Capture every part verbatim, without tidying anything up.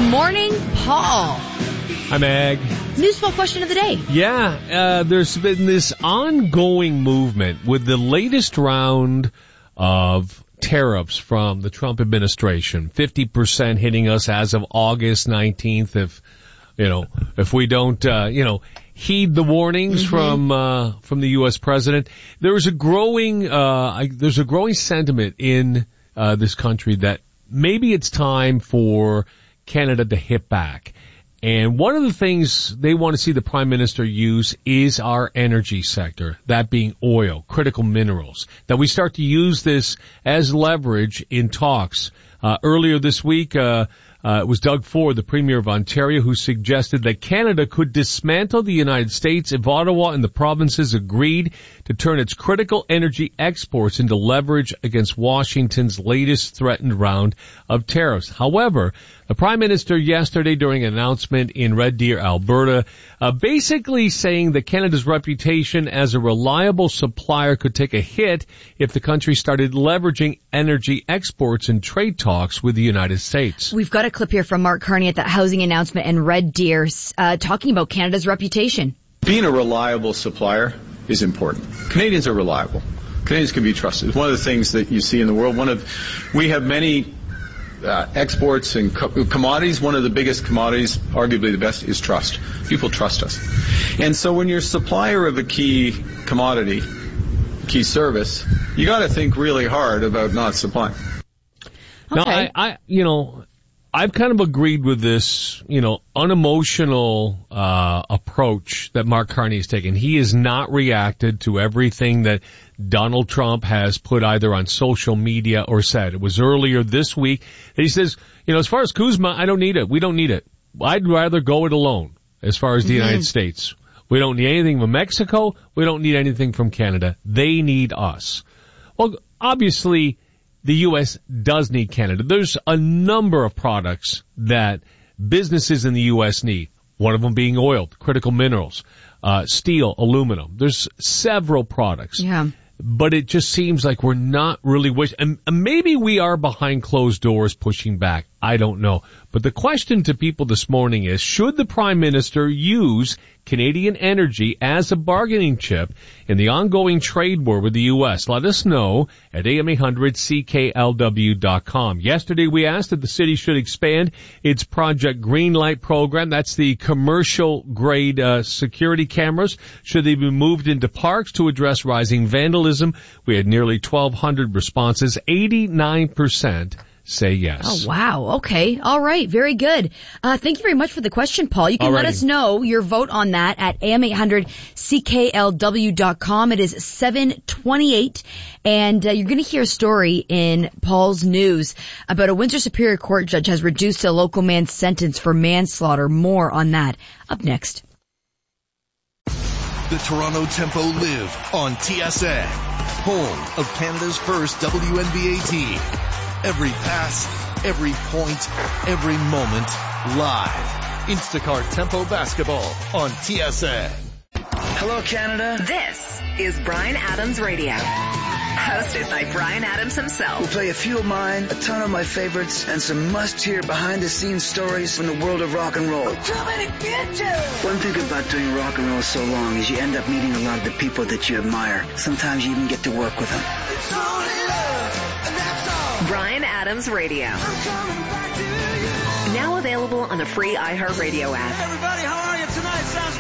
morning, Paul. Hi, Meg. Newsful question of the day. Yeah, uh, there's been this ongoing movement with the latest round of tariffs from the Trump administration. fifty percent hitting us as of August nineteenth if, you know, if we don't, uh, you know, heed the warnings mm-hmm. from, uh, from the U S president. There is a growing, uh, I, there's a growing sentiment in, uh, this country that maybe it's time for Canada to hit back. And one of the things they want to see the Prime Minister use is our energy sector, that being oil, critical minerals, that we start to use this as leverage in talks. Uh, earlier this week, uh, uh, it was Doug Ford, the Premier of Ontario, who suggested that Canada could dismantle the United States if Ottawa and the provinces agreed to turn its critical energy exports into leverage against Washington's latest threatened round of tariffs. However, the Prime Minister yesterday during an announcement in Red Deer, Alberta, uh, basically saying that Canada's reputation as a reliable supplier could take a hit if the country started leveraging energy exports in trade talks with the United States. We've got a clip here from Mark Carney at that housing announcement in Red Deer, uh, talking about Canada's reputation. Being a reliable supplier is important. Canadians are reliable. Canadians can be trusted. It's one of the things that you see in the world. One of, we have many Uh, exports and co- commodities. One of the biggest commodities, arguably the best, is trust. People trust us. And so when you're a supplier of a key commodity, key service, you got to think really hard about not supplying. Okay. Now, I, I, you know, I've kind of agreed with this, you know, unemotional uh approach that Mark Carney has taken. He has not reacted to everything that Donald Trump has put either on social media or said. It was earlier this week that he says, you know, as far as Kuzma, I don't need it. We don't need it. I'd rather go it alone as far as the mm-hmm. United States. We don't need anything from Mexico. We don't need anything from Canada. They need us. Well, obviously, the U S does need Canada. There's a number of products that businesses in the U S need. One of them being oil, critical minerals, uh, steel, aluminum. There's several products. Yeah. But it just seems like we're not really wish, and maybe we are behind closed doors pushing back. I don't know. But the question to people this morning is, should the Prime Minister use Canadian energy as a bargaining chip in the ongoing trade war with the U S? Let us know at A M eight hundred C K L W dot com. Yesterday we asked if the city should expand its Project Greenlight program. That's the commercial grade uh, security cameras. Should they be moved into parks to address rising vandalism? We had nearly twelve hundred responses. eighty-nine percent say yes. Oh, wow. Okay. All right. Very good. Uh, thank you very much for the question, Paul. You can Alrighty. let us know your vote on that at A M eight hundred C K L W dot com. It is seven twenty-eight, and uh, you're going to hear a story in Paul's news about a Windsor Superior Court judge has reduced a local man's sentence for manslaughter. More on that up next. The Toronto Tempo live on T S N, home of Canada's first W N B A team. Every pass, every point, every moment, live. Instacart Tempo Basketball on T S N. Hello, Canada. This is Bryan Adams Radio, hosted by Bryan Adams himself. We'll play a few of mine, a ton of my favorites, and some must-hear behind-the-scenes stories from the world of rock and roll. I'm coming to get you. One thing about doing rock and roll so long is you end up meeting a lot of the people that you admire. Sometimes you even get to work with them. It's only love, and that's all. Bryan Adams Radio. I'm coming back to you. Now available on the free iHeartRadio app. Hey everybody, how are you tonight? Sounds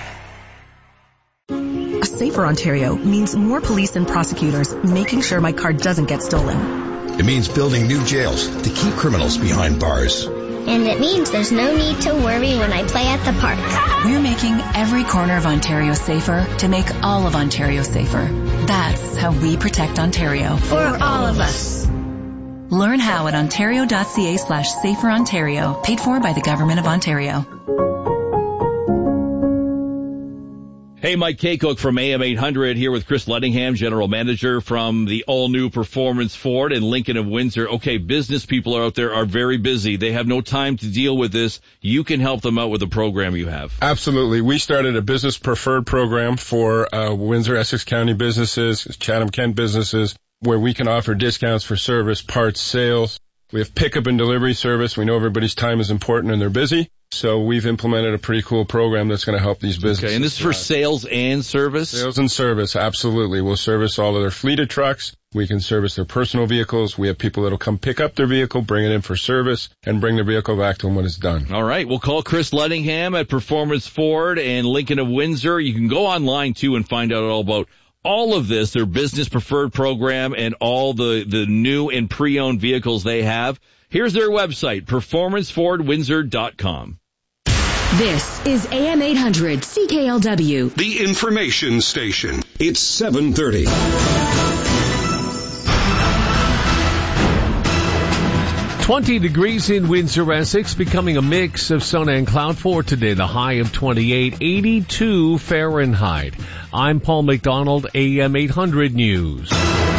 great. A safer Ontario means more police and prosecutors making sure my car doesn't get stolen. It means building new jails to keep criminals behind bars. And it means there's no need to worry when I play at the park. We're making every corner of Ontario safer to make all of Ontario safer. That's how we protect Ontario. For all of us. Learn how at ontario.ca slash safer Ontario. Paid for by the Government of Ontario. Hey, Mike Kaycook from A M eight hundred here with Chris Lettingham, General Manager from the all-new Performance Ford in Lincoln of Windsor. Okay, business people out there are very busy. They have no time to deal with this. You can help them out with the program you have. Absolutely. We started a business preferred program for uh, Windsor, Essex County businesses, Chatham-Kent businesses, where we can offer discounts for service, parts, sales, We have pickup and delivery service. We know everybody's time is important and they're busy. So we've implemented a pretty cool program that's going to help these businesses. Okay, and this is for sales and service? Sales and service, absolutely. We'll service all of their fleet of trucks. We can service their personal vehicles. We have people that will come pick up their vehicle, bring it in for service, and bring their vehicle back to them when it's done. All right, we'll call Chris Lettingham at Performance Ford and Lincoln of Windsor. You can go online, too, and find out all about all of this, their business preferred program, and all the, the new and pre-owned vehicles they have. Here's their website, performance ford windsor dot com. This is A M eight hundred C K L W. The information station. It's seven thirty. twenty degrees in Windsor, Essex, becoming a mix of sun and cloud for today. The high of twenty-eight, eighty-two Fahrenheit. I'm Paul McDonald, A M eight hundred News.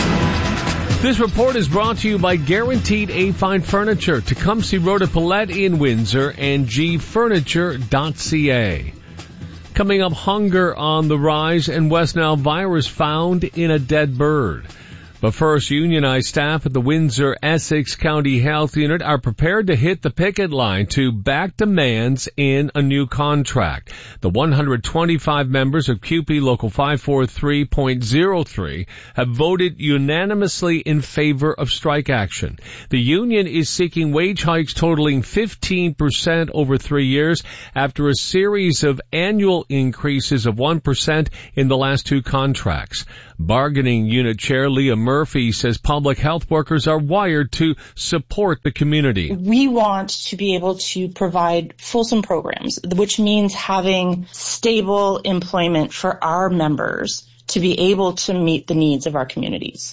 This report is brought to you by Guaranteed A-Fine Furniture, Tecumseh Road at Paulette in Windsor, and g furniture dot c a. Coming up, hunger on the rise and West Nile virus found in a dead bird. But first, unionized staff at the Windsor Essex County Health Unit are prepared to hit the picket line to back demands in a new contract. The one hundred twenty-five members of C U P E Local five forty-three point oh three have voted unanimously in favor of strike action. The union is seeking wage hikes totaling fifteen percent over three years after a series of annual increases of one percent in the last two contracts. Bargaining Unit Chair Leah Murphy says public health workers are wired to support the community. We want to be able to provide fulsome programs, which means having stable employment for our members to be able to meet the needs of our communities.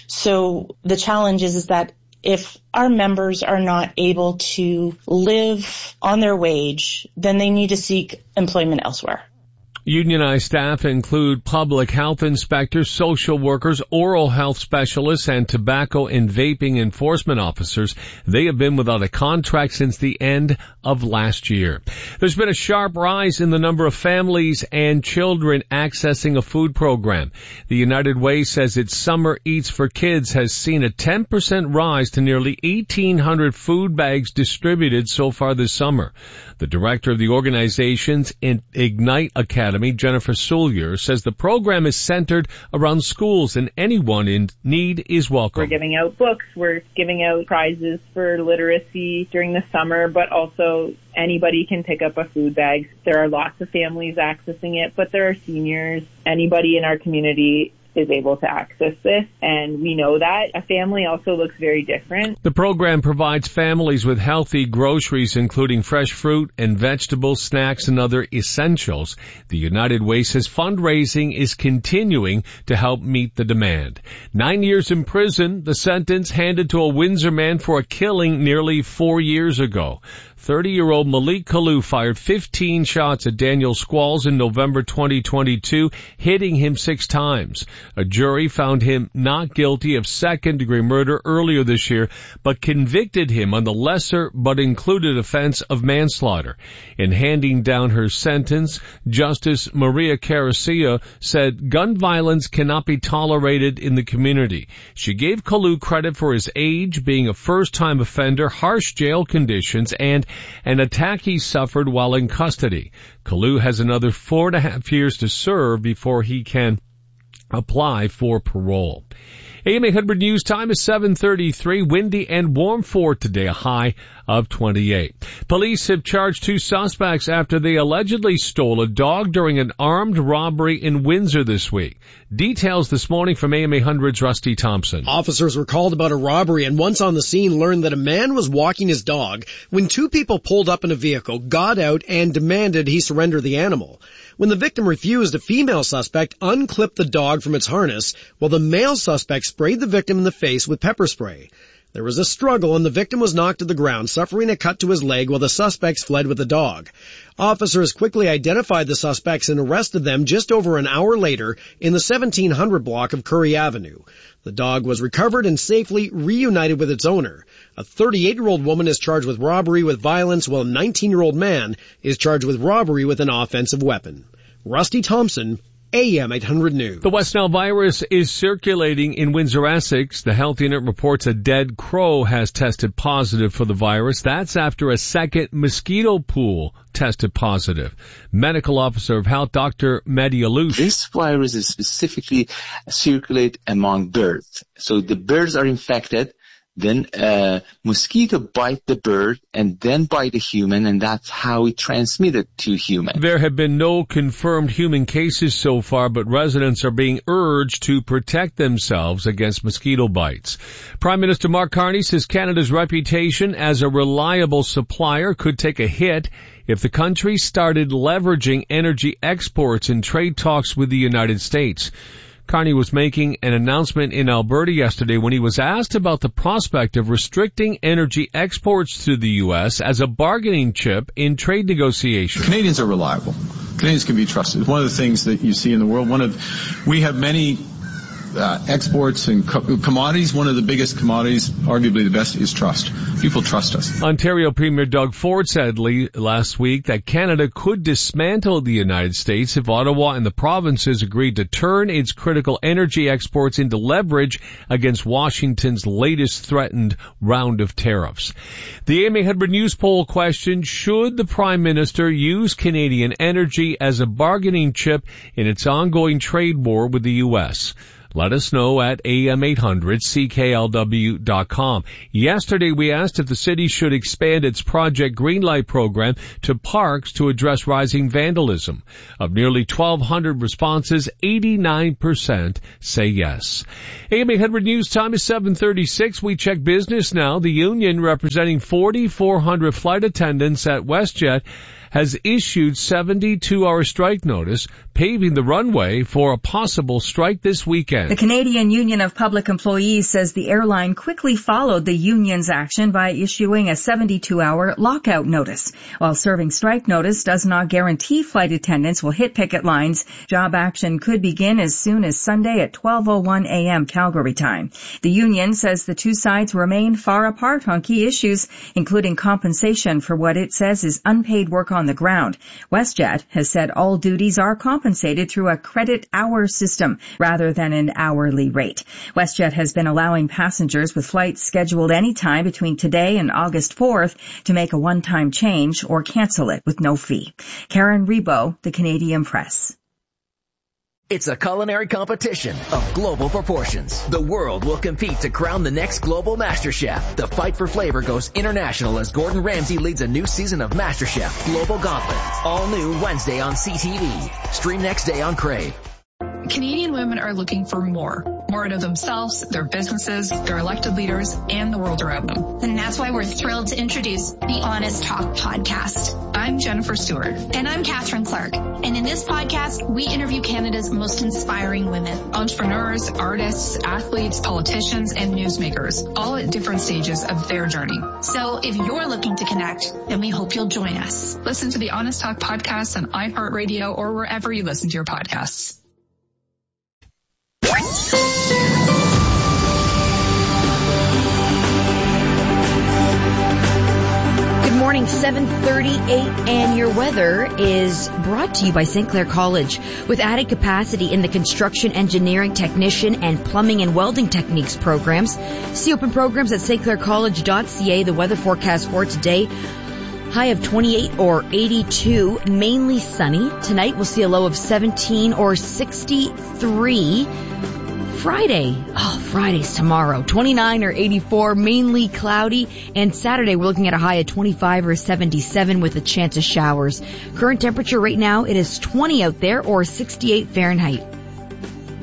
So the challenge is, is that if our members are not able to live on their wage, then they need to seek employment elsewhere. Unionized staff include public health inspectors, social workers, oral health specialists, and tobacco and vaping enforcement officers. They have been without a contract since the end of last year. There's been a sharp rise in the number of families and children accessing a food program. The United Way says its Summer Eats for Kids has seen a ten percent rise to nearly eighteen hundred food bags distributed so far this summer. The director of the organization's Ignite Academy, Jennifer Soulier, says the program is centered around schools and anyone in need is welcome. We're giving out books, we're giving out prizes for literacy during the summer, but also anybody can pick up a food bag. There are lots of families accessing it, but there are seniors, anybody in our community is able to access this, and we know that. A family also looks very different. The program provides families with healthy groceries, including fresh fruit and vegetables, snacks, and other essentials. The United Way says fundraising is continuing to help meet the demand. Nine years in prison, the sentence handed to a Windsor man for a killing nearly four years ago. thirty-year-old Malik Kalu fired fifteen shots at Daniel Squalls in November twenty twenty-two, hitting him six times. A jury found him not guilty of second-degree murder earlier this year, but convicted him on the lesser but included offense of manslaughter. In handing down her sentence, Justice Maria Caracia said gun violence cannot be tolerated in the community. She gave Kalu credit for his age, being a first-time offender, harsh jail conditions, and an attack he suffered while in custody. Kalu has another four and a half years to serve before he can apply for parole. A M eight hundred News time is seven thirty-three. Windy and warm for today, a high of twenty-eight. Police have charged two suspects after they allegedly stole a dog during an armed robbery in Windsor this week. Details this morning from A M eight hundred's Rusty Thompson. Officers were called about a robbery and once on the scene learned that a man was walking his dog when two people pulled up in a vehicle, got out, and demanded he surrender the animal. When the victim refused, a female suspect unclipped the dog from its harness, while the male suspect sprayed the victim in the face with pepper spray. There was a struggle and the victim was knocked to the ground, suffering a cut to his leg while the suspects fled with the dog. Officers quickly identified the suspects and arrested them just over an hour later in the seventeen hundred block of Curry Avenue. The dog was recovered and safely reunited with its owner. A thirty-eight-year-old woman is charged with robbery with violence, while a nineteen-year-old man is charged with robbery with an offensive weapon. Rusty Thompson, A M eight hundred News. The West Nile virus is circulating in Windsor-Essex. The health unit reports a dead crow has tested positive for the virus. That's after a second mosquito pool tested positive. Medical Officer of Health, Doctor Mehdi Alouche. This virus is specifically circulate among birds. So the birds are infected. Then uh mosquito bite the bird and then bite the human, and that's how it transmitted to human. There have been no confirmed human cases so far, but residents are being urged to protect themselves against mosquito bites. Prime Minister Mark Carney says Canada's reputation as a reliable supplier could take a hit if the country started leveraging energy exports in trade talks with the United States. Carney was making an announcement in Alberta yesterday when he was asked about the prospect of restricting energy exports to the U S as a bargaining chip in trade negotiations. Canadians are reliable. Canadians can be trusted. One of the things that you see in the world, one of, we have many Uh, exports and co- commodities. One of the biggest commodities, arguably the best, is trust. People trust us. Ontario Premier Doug Ford said le- last week that Canada could dismantle the United States if Ottawa and the provinces agreed to turn its critical energy exports into leverage against Washington's latest threatened round of tariffs. The A M eight hundred News poll question, should the Prime Minister use Canadian energy as a bargaining chip in its ongoing trade war with the U S? Let us know at A M eight hundred C K L W dot com. Yesterday we asked if the city should expand its Project Greenlight program to parks to address rising vandalism. Of nearly twelve hundred responses, eighty-nine percent say yes. A M eight hundred News time is seven thirty-six. We check business now. The union representing forty-four hundred flight attendants at WestJet has issued seventy-two hour strike notice, paving the runway for a possible strike this weekend. The Canadian Union of Public Employees says the airline quickly followed the union's action by issuing a seventy-two hour lockout notice. While serving strike notice does not guarantee flight attendants will hit picket lines, job action could begin as soon as Sunday at twelve oh one a.m. Calgary time. The union says the two sides remain far apart on key issues, including compensation for what it says is unpaid work on the ground. WestJet has said all duties are compensated through a credit hour system rather than an hourly rate. WestJet has been allowing passengers with flights scheduled any time between today and August fourth to make a one-time change or cancel it with no fee. Karen Rebo, The Canadian Press. It's a culinary competition of global proportions. The world will compete to crown the next global master chef. The fight for flavor goes international as Gordon Ramsay leads a new season of MasterChef Global Gauntlet. All new Wednesday on C T V. Stream next day on Crave. Canadian women are looking for more. More out of themselves, their businesses, their elected leaders, and the world around them. And that's why we're thrilled to introduce the Honest Talk podcast. I'm Jennifer Stewart. And I'm Catherine Clark. And in this podcast, we interview Canada's most inspiring women. Entrepreneurs, artists, athletes, politicians, and newsmakers, all at different stages of their journey. So if you're looking to connect, then we hope you'll join us. Listen to the Honest Talk podcast on iHeartRadio or wherever you listen to your podcasts. Good morning, seven thirty-eight, and your weather is brought to you by Saint Clair College. With added capacity in the construction engineering technician and plumbing and welding techniques programs. See open programs at s t clair college dot c a. The weather forecast for today, high of twenty-eight or eighty-two, mainly sunny. Tonight we'll see a low of seventeen or sixty-three. Friday, oh, Friday's tomorrow, twenty-nine or eighty-four, mainly cloudy. And Saturday, we're looking at a high of twenty-five or seventy-seven with a chance of showers. Current temperature right now, it is twenty out there or sixty-eight Fahrenheit.